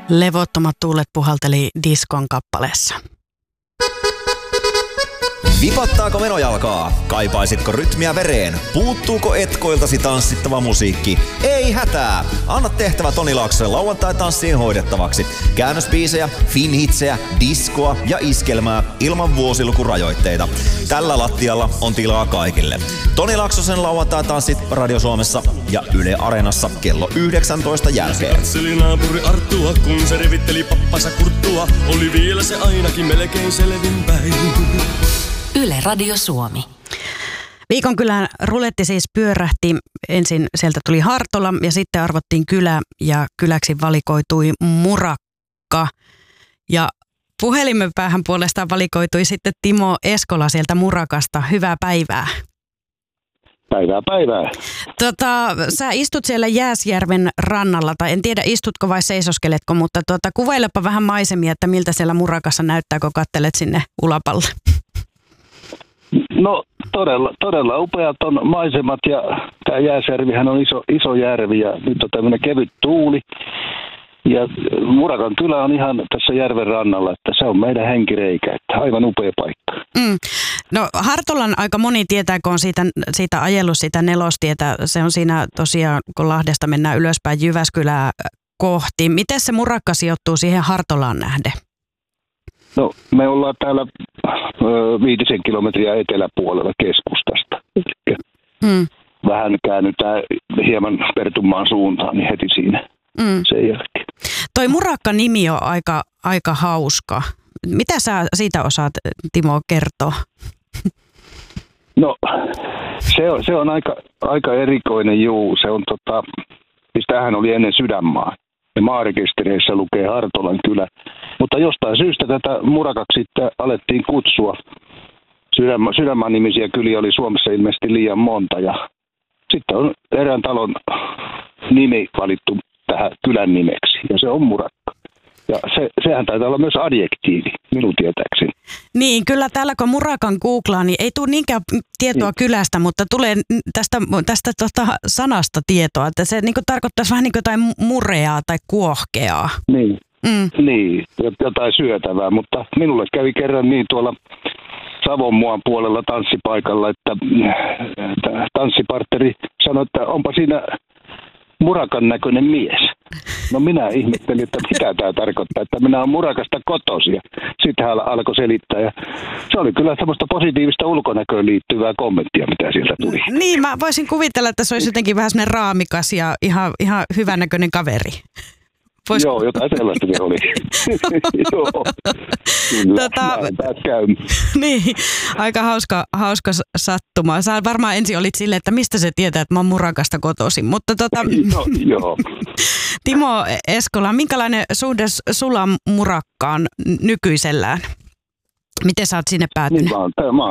Levottomat tuulet puhalteli diskon kappaleessa. Vipattaako menojalkaa? Kaipaisitko rytmiä vereen? Puuttuuko etkoiltasi tanssittava musiikki? Ei hätää! Anna tehtävä Toni Laaksosen lauantai-tanssiin hoidettavaksi. Käännösbiisejä, finhitsejä, diskoa ja iskelmää ilman vuosilukurajoitteita. Tällä lattialla on tilaa kaikille. Toni Laaksosen lauantai-tanssit Radio Suomessa ja Yle Areenassa kello 19 jälkeen. Katseli naapuri Arttua, kun se revitteli pappansa kurttua. Oli vielä se ainakin melkein selvinpäin. Yle Radio Suomi. Viikon kylän ruletti siis pyörähti. Ensin sieltä tuli Hartola ja sitten arvottiin kylä ja kyläksi valikoitui Murakka. Ja puhelimen päähän puolestaan valikoitui sitten Timo Eskola sieltä Murakasta. Hyvää päivää. Päivää. Sä istut siellä Jääsjärven rannalla, tai en tiedä istutko vai seisoskeletko, mutta kuvailepa vähän maisemia, että miltä siellä Murakassa näyttää, kun katselet sinne ulapalle. No todella upeat on maisemat ja tämä Jääsjärvihän on iso järvi ja nyt on tämmöinen kevyt tuuli. Ja Murakan kylä on ihan tässä järven rannalla, että se on meidän henkireikä, että aivan upea paikka. No Hartolan aika moni tietää, kun on siitä ajellut sitä nelostietä. Se on siinä tosiaan, kun Lahdesta mennään ylöspäin Jyväskylää kohti. Miten se Murakka sijoittuu siihen Hartolaan nähden? No me ollaan täällä 5 kilometriä eteläpuolella keskustasta. Vähän käännytään hieman Pertunmaan suuntaan, niin heti siinä sen jälkeen. Toi Murakka-nimi on aika hauska. Mitä sä siitä osaat, Timo, kertoa? No, se on aika erikoinen, Se on siis tämähän oli ennen Sydänmaa. Ja maarekistereissä lukee Hartolan kylä. Mutta jostain syystä tätä Murakaksi sitten alettiin kutsua. Sydänmaan nimisiä kyliä oli Suomessa ilmeisesti liian monta. Ja sitten on erään talon nimi valittu tähän kylän nimeksi. Ja se on Murakka. Ja sehän taitaa olla myös adjektiivi, minun tietääkseni. Niin, kyllä täällä kun Murakan googlaa, niin ei tule niinkään tietoa kylästä, mutta tulee tästä sanasta tietoa, että se niin tarkoittaisi vähän niin kuin jotain mureaa tai kuohkeaa. Niin, jotain syötävää, mutta minulle kävi kerran niin tuolla Savonmuan puolella tanssipaikalla, että tanssipartneri sanoi, että onpa siinä Murakan näköinen mies. No minä ihmettelin, että mitä tämä tarkoittaa, että minä olen Murakasta kotoisin. Sitten hän alkoi selittää ja se oli kyllä semmoista positiivista ulkonäköön liittyvää kommenttia, mitä sieltä tuli. Niin, mä voisin kuvitella, että se olisi jotenkin vähän semmoinen raamikas ja ihan hyvännäköinen kaveri. Joo, jotain sellaista se oli. Joo, kyllä, Niin, aika hauska sattuma. Sä varmaan ensin olit silleen, että mistä se tietää, että mä oon Murakasta kotoisin. Mutta joo. Timo Eskola, minkälainen suhde sulla Murakkaan nykyisellään? Miten sä oot sinne päätynyt? Niin, mä oon